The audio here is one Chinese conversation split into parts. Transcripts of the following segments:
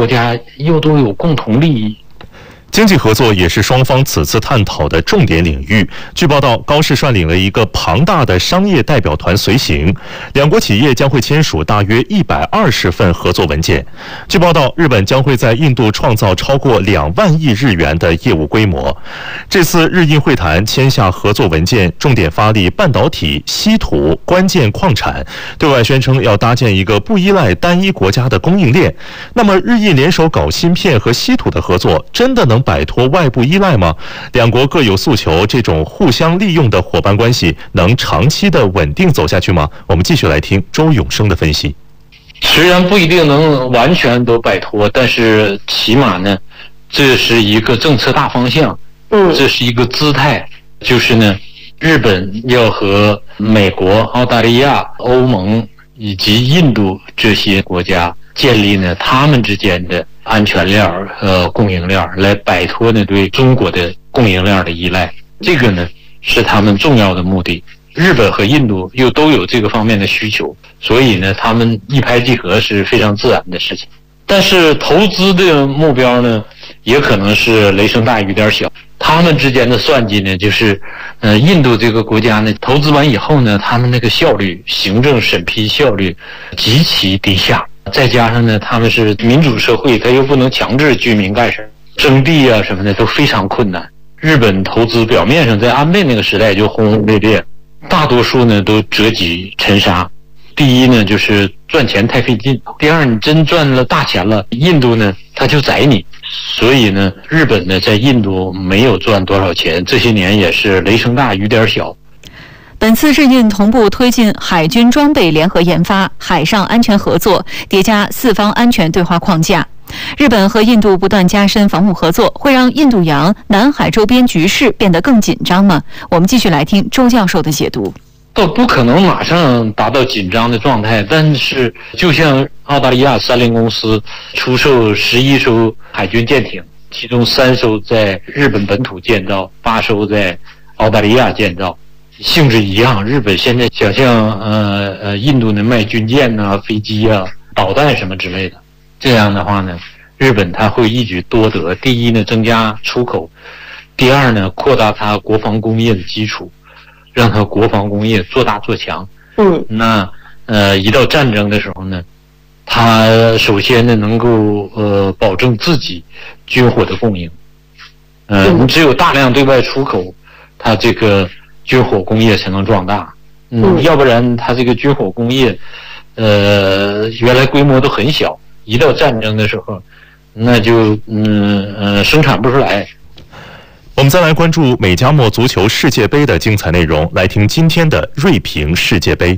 国家又都有共同利益。 经济合作也是双方此次探讨的重点领域。据报道，高市率领了一个庞大的商业代表团随行，两国企业将会签署大约120份合作文件。据报道，日本将会在印度创造超过2万亿日元的业务规模。这次日印会谈签下合作文件，重点发力半导体、稀土、关键矿产，对外宣称要搭建一个不依赖单一国家的供应链。那么，日印联手搞芯片和稀土的合作，真的能摆脱外部依赖吗？两国各有诉求，这种互相利用的伙伴关系能长期的稳定走下去吗？我们继续来听周永生的分析。 虽然不一定能完全都摆脱，但是起码呢，这是一个政策大方向，这是一个姿态，就是呢，日本要和美国、澳大利亚、欧盟以及印度这些国家建立呢他们之间的安全链供应链，来摆脱呢对中国的供应链的依赖。这个呢是他们重要的目的。日本和印度又都有这个方面的需求，所以呢他们一拍即合是非常自然的事情。但是投资的目标呢也可能是雷声大雨点小。他们之间的算计呢就是印度这个国家呢投资完以后呢，他们那个效率，行政审批效率极其低下，再加上呢他们是民主社会，他又不能强制居民干事，征地啊什么的都非常困难。日本投资表面上在安倍那个时代就轰轰烈烈，大多数呢都折戟沉沙。第一呢就是赚钱太费劲，第二你真赚了大钱了，印度呢他就宰你。所以呢日本呢在印度没有赚多少钱，这些年也是雷声大雨点小。 本次日印同步推进海军装备联合研发、海上安全合作，叠加四方安全对话框架。日本和印度不断加深防务合作，会让印度洋、南海周边局势变得更紧张吗？我们继续来听周教授的解读。 倒不可能马上达到紧张的状态，但是就像澳大利亚三菱公司出售11艘海军舰艇，其中3艘在日本本土建造，8艘在澳大利亚建造，性质一样。日本现在想向印度呢卖军舰啊、飞机啊、导弹什么之类的，这样的话呢，日本它会一举多得。第一呢，增加出口；第二呢，扩大它国防工业的基础，让它国防工业做大做强。那一到战争的时候呢，它首先呢能够保证自己军火的供应。你只有大量对外出口，它这个军火工业才能壮大。要不然它这个军火工业原来规模都很小，一到战争的时候，那就生产不出来。 我们再来关注美加墨足球世界杯的精彩内容，来听今天的锐评世界杯。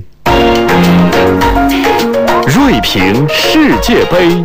锐评世界杯。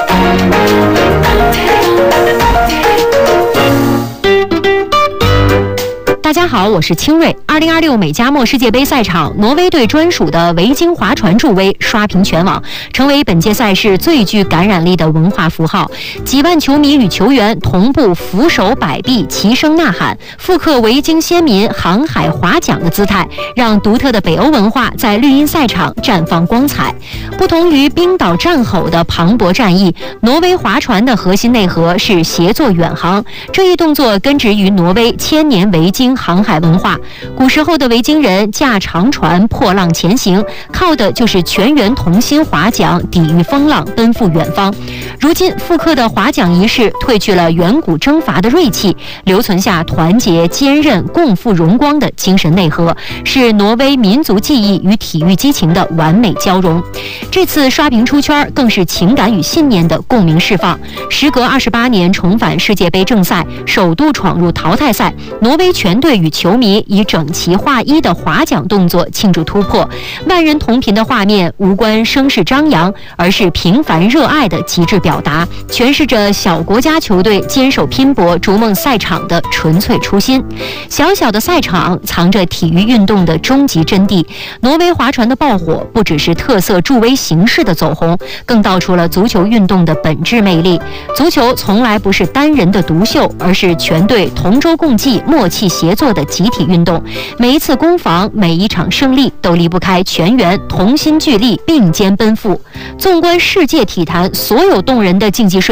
大家好，我是清瑞。2026美加墨世界杯赛场，挪威队专属的维京划船助威刷屏全网，成为本届赛事最具感染力的文化符号。几万球迷与球员同步俯首摆臂，齐声呐喊，复刻维京先民航海划桨的姿态，让独特的北欧文化在绿茵赛场绽放光彩。不同于冰岛战吼的磅礴战役，挪威划船的核心内核是协作远航。这一动作根植于挪威千年维京航海文化。古时候的维京人驾长船破浪前行，靠的就是全员同心划桨，抵御风浪，奔赴远方。如今复刻的划桨仪式褪去了远古征伐的锐气，留存下团结、坚韧、共赴荣光的精神内核，是挪威民族记忆与体育激情的完美交融。这次刷屏出圈，更是情感与信念的共鸣释放。时隔28年重返世界杯正赛，首度闯入淘汰赛，挪威全队与球迷以整齐划一的划桨动作庆祝突破。万人同频的画面无关声势张扬，而是平凡热爱的极致表达，诠释着小国家球队坚守拼搏、逐梦赛场的纯粹初心。小小的赛场藏着体育运动的终极真谛。挪威划船的爆火，不只是特色助威形式的走红，更道出了足球运动的本质魅力。足球从来不是单人的独秀，而是全队同舟共济、默契协作的集体运动。每一次攻防，每一场胜利，都离不开全员同心聚力、并肩奔赴。纵观世界体坛所有动人的竞技瞬间，